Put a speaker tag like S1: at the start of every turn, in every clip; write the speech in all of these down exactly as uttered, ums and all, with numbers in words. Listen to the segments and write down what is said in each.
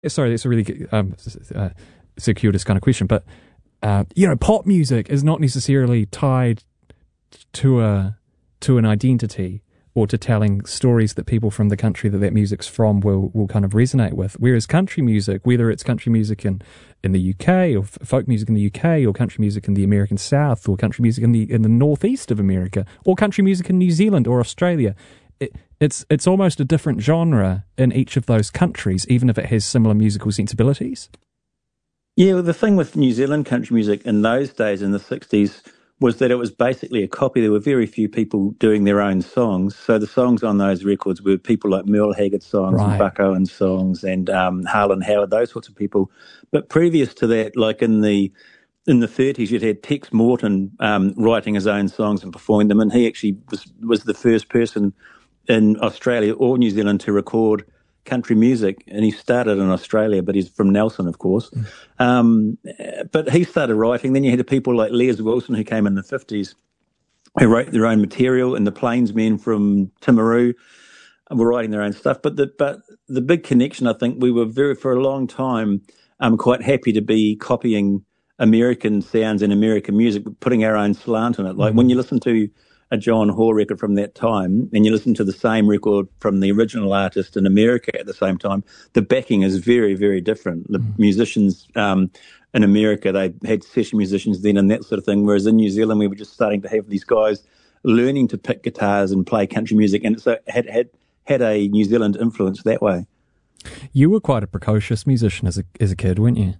S1: sorry, it's a really um, uh, circuitous kind of question, but uh, you know, pop music is not necessarily tied to a to an identity or to telling stories that people from the country that that music's from will, will kind of resonate with. Whereas country music, whether it's country music in, in the U K or folk music in the U K or country music in the American South or country music in the in the northeast of America or country music in New Zealand or Australia, it, it's it's almost a different genre in each of those countries, even if it has similar musical sensibilities.
S2: Yeah, well, the thing with New Zealand country music in those days in the sixties was that it was basically a copy. There were very few people doing their own songs. So the songs on those records were people like Merle Haggard songs
S1: Right.
S2: and Buck Owens songs and um, Harlan Howard, those sorts of people. But previous to that, like in the in the thirties, you'd had Tex Morton um, writing his own songs and performing them, and he actually was, was the first person in Australia or New Zealand to record country music, and he started in Australia, but he's from Nelson, of course. Mm. Um, but he started writing. Then you had people like Les Wilson, who came in the fifties, who wrote their own material, and the Plainsmen from Timaru were writing their own stuff. But the but the big connection, I think, we were very for a long time um, quite happy to be copying American sounds and American music, but putting our own slant on it. Like mm. when you listen to a John Hall record from that time, and you listen to the same record from the original artist in America at the same time, the backing is very, very different. The mm. musicians um, in America, they had session musicians then and that sort of thing, whereas in New Zealand we were just starting to have these guys learning to pick guitars and play country music, and so it had, had, had a New Zealand influence that way.
S1: You were quite a precocious musician as a, as a kid, weren't you?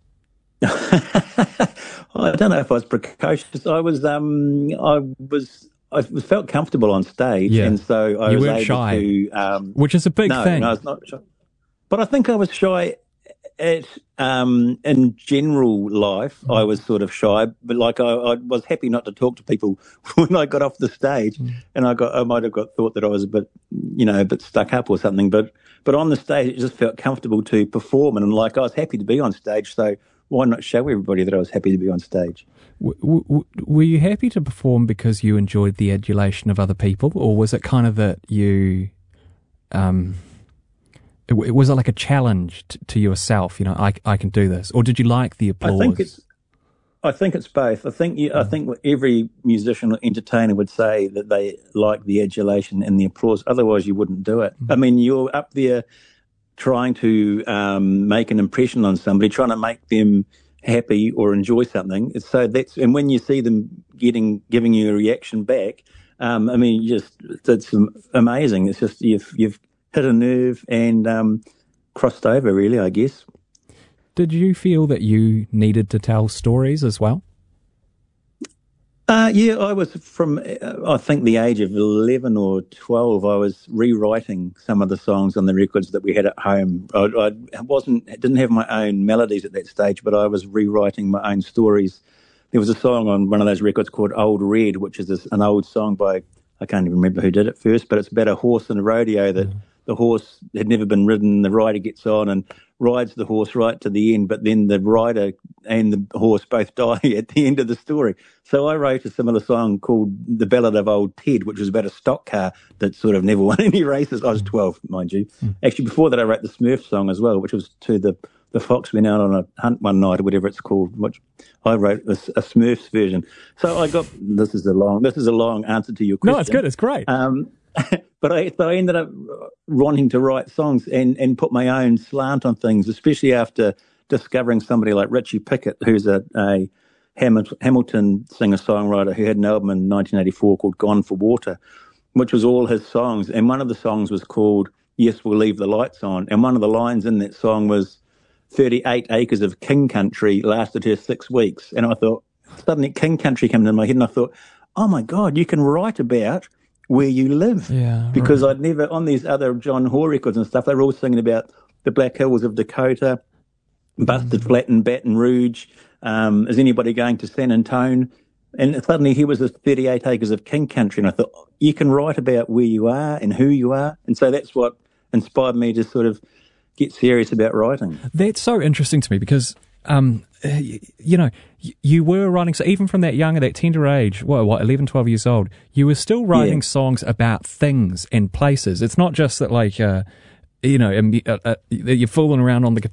S2: I don't know if I was precocious. I was, um, I was... I felt comfortable on stage, yeah. and so I
S1: you
S2: was
S1: weren't
S2: able
S1: shy,
S2: to, um,
S1: which is a big
S2: no,
S1: thing.
S2: No, I was not shy. But I think I was shy at um, in general life. Mm. I was sort of shy, but like I, I was happy not to talk to people when I got off the stage, mm. and I got I might have got thought that I was a bit, you know, a bit stuck up or something. But but on the stage, it just felt comfortable to perform, and like I was happy to be on stage. So why not show everybody that I was happy to be on stage?
S1: W- w- were you happy to perform because you enjoyed the adulation of other people, or was it kind of that you, um, it, was it like a challenge t- to yourself? You know, I, I can do this, or did you like the applause?
S2: I think it's, I think it's both. I think you, I think every musician or entertainer would say that they like the adulation and the applause. Otherwise, you wouldn't do it. Mm-hmm. I mean, you're up there trying to um, make an impression on somebody, trying to make them happy or enjoy something. So that's, and when you see them getting, giving you a reaction back, um, I mean, just, it's amazing. It's just, you've, you've hit a nerve and um, crossed over, really, I guess.
S1: Did you feel that you needed to tell stories as well?
S2: Uh, yeah, I was from, uh, I think the age of eleven or twelve, I was rewriting some of the songs on the records that we had at home. I, I wasn't, didn't have my own melodies at that stage, but I was rewriting my own stories. There was a song on one of those records called Old Red, which is this, an old song by, I can't even remember who did it first, but it's about a horse in a rodeo that mm. the horse had never been ridden, the rider gets on and rides the horse right to the end, but then the rider and the horse both die at the end of the story. So I wrote a similar song called The Ballad of Old Ted, which was about a stock car that sort of never won any races. I was twelve, mind you. Mm. Actually, before that I wrote the Smurf song as well, which was to the, the fox went out on a hunt one night or whatever it's called, which I wrote a, a Smurfs version. So I got, this is a long, this is a long answer to your question.
S1: No, it's good, it's great.
S2: Um, But I, but I ended up wanting to write songs and, and put my own slant on things, especially after discovering somebody like Richie Pickett, who's a, a Hamilton singer-songwriter who had an album in nineteen eighty-four called Gone for Water, which was all his songs. And one of the songs was called Yes, We'll Leave the Lights On. And one of the lines in that song was, thirty-eight acres of king country lasted her six weeks. And I thought, suddenly king country came into my head and I thought, oh my God, you can write about where you live.
S1: Yeah,
S2: because
S1: right.
S2: I'd never, on these other John Hall records and stuff, they were all singing about the Black Hills of Dakota, Busted mm. Flat in Baton Rouge, um, is anybody going to San Antone? And suddenly here was this thirty-eight acres of king country, and I thought, oh, you can write about where you are and who you are. And so that's what inspired me to sort of get serious about writing.
S1: That's so interesting to me because, um, you know, you were writing, so even from that young, that tender age, what, what, eleven, twelve years old, you were still writing yeah. songs about things and places. It's not just that, like, uh, you know, uh, uh, you're fooling around on the guitar